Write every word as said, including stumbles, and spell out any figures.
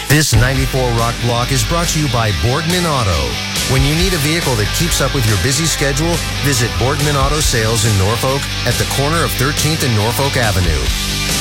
This ninety-four Rock Block is brought to you by Boardman Auto. When you need a vehicle that keeps up with your busy schedule, visit Boardman Auto Sales in Norfolk at the corner of thirteenth and Norfolk Avenue.